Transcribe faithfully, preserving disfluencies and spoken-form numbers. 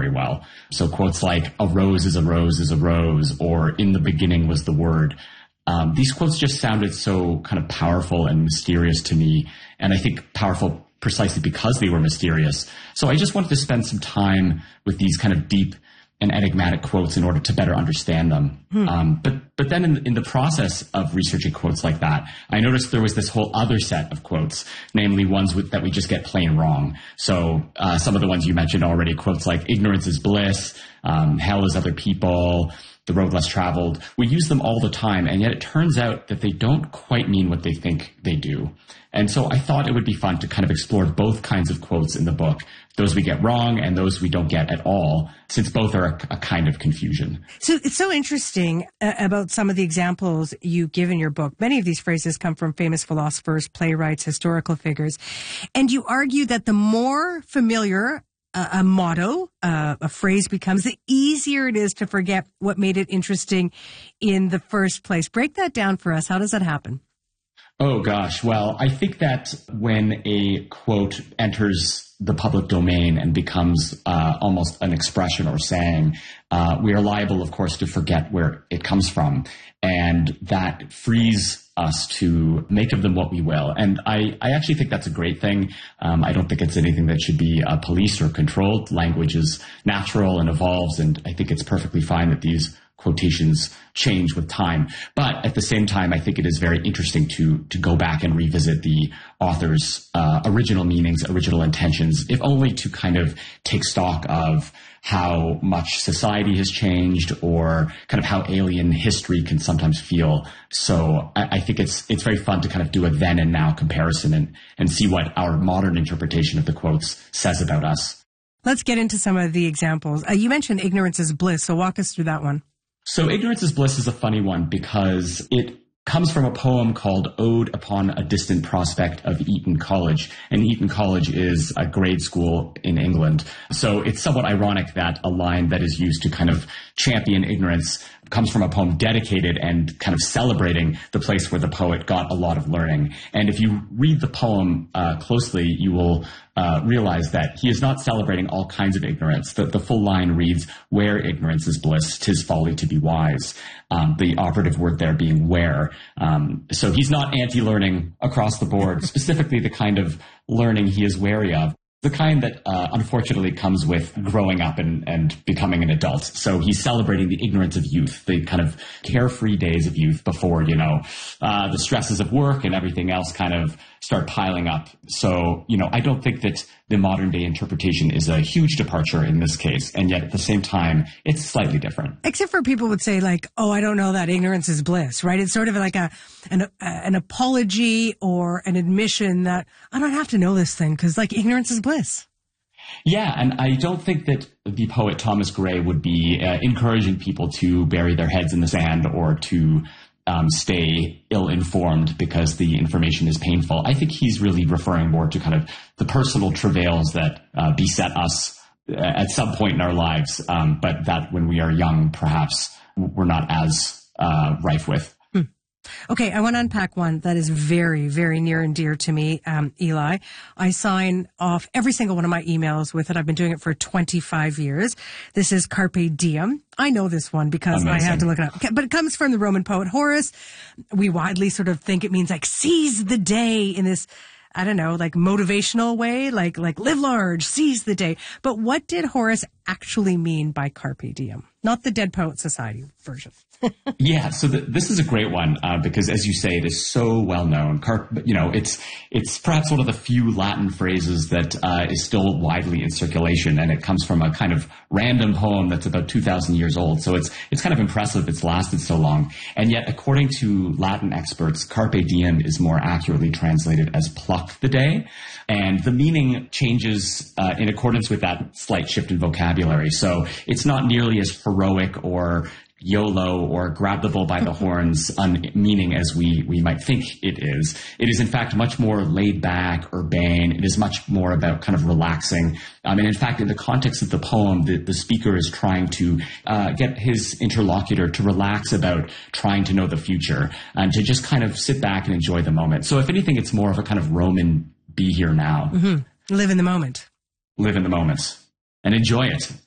very well. So quotes like, a rose is a rose is a rose, or in the beginning was the word. Um, these quotes just sounded so kind of powerful and mysterious to me. And I think powerful precisely because they were mysterious. So I just wanted to spend some time with these kind of deep and enigmatic quotes in order to better understand them. Hmm. Um, but but then in, in the process of researching quotes like that, I noticed there was this whole other set of quotes, namely ones with, that we just get plain wrong. So uh, some of the ones you mentioned already, quotes like ignorance is bliss, um, hell is other people, the road less traveled. We use them all the time, and yet it turns out that they don't quite mean what they think they do. And so I thought it would be fun to kind of explore both kinds of quotes in the book, those we get wrong and those we don't get at all, since both are a, a kind of confusion. So it's so interesting uh, about some of the examples you give in your book. Many of these phrases come from famous philosophers, playwrights, historical figures. And you argue that the more familiar uh, a motto, uh, a phrase becomes, the easier it is to forget what made it interesting in the first place. Break that down for us. How does that happen? Oh, gosh. Well, I think that when a quote enters the public domain and becomes uh, almost an expression or saying, uh, we are liable, of course, to forget where it comes from. And that frees us to make of them what we will. And I, I actually think that's a great thing. Um, I don't think it's anything that should be uh, policed or controlled. Language is natural and evolves, and I think it's perfectly fine that these quotations change with time. But at the same time, I think it is very interesting to to go back and revisit the author's uh, original meanings, original intentions, if only to kind of take stock of how much society has changed or kind of how alien history can sometimes feel. So I, I think it's it's very fun to kind of do a then and now comparison and, and see what our modern interpretation of the quotes says about us. Let's get into some of the examples. Uh, you mentioned ignorance is bliss, so walk us through that one. So ignorance is bliss is a funny one because it comes from a poem called Ode Upon a Distant Prospect of Eton College. And Eton College is a grade school in England. So it's somewhat ironic that a line that is used to kind of champion ignorance comes from a poem dedicated and kind of celebrating the place where the poet got a lot of learning. And if you read the poem uh, closely, you will uh, realize that he is not celebrating all kinds of ignorance. The, the full line reads, where ignorance is bliss, 'tis folly to be wise. Um, the operative word there being where. Um, so he's not anti-learning across the board, specifically the kind of learning he is wary of. The kind that uh, unfortunately comes with growing up and, and becoming an adult. So he's celebrating the ignorance of youth, the kind of carefree days of youth before, you know, uh, the stresses of work and everything else kind of start piling up. So, you know, I don't think that the modern day interpretation is a huge departure in this case. And yet at the same time, it's slightly different. Except for people would say like, oh, I don't know that ignorance is bliss, right? It's sort of like a an, an apology or an admission that I don't have to know this thing because like ignorance is bliss. Yeah, and I don't think that the poet Thomas Gray would be uh, encouraging people to bury their heads in the sand or to um, stay ill-informed because the information is painful. I think he's really referring more to kind of the personal travails that uh, beset us at some point in our lives, um, but that when we are young, perhaps we're not as uh, rife with. Okay, I want to unpack one that is very, very near and dear to me, um, Eli. I sign off every single one of my emails with it. I've been doing it for twenty-five years. This is Carpe Diem. I know this one because Amazing. I had to look it up. But it comes from the Roman poet Horace. We widely sort of think it means like seize the day in this, I don't know, like motivational way, like like live large, seize the day. But what did Horace actually mean by Carpe Diem? Not the Dead Poet Society version. Yeah, so the, this is a great one uh, because, as you say, it is so well known. Carp, you know, it's it's perhaps one of the few Latin phrases that uh, is still widely in circulation, and it comes from a kind of random poem that's about two thousand years old. So it's it's kind of impressive it's lasted so long. And yet, according to Latin experts, Carpe Diem is more accurately translated as pluck the day, and the meaning changes uh, in accordance with that slight shift in vocabulary. So it's not nearly as heroic or YOLO or grab the bull by the horns un- meaning as we, we might think it is. It is in fact much more laid back, urbane. It is much more about kind of relaxing. Um, and in fact, in the context of the poem, the, the speaker is trying to uh, get his interlocutor to relax about trying to know the future and to just kind of sit back and enjoy the moment. So if anything, it's more of a kind of Roman be here now. Mm-hmm. Live in the moment. Live in the moment and enjoy it.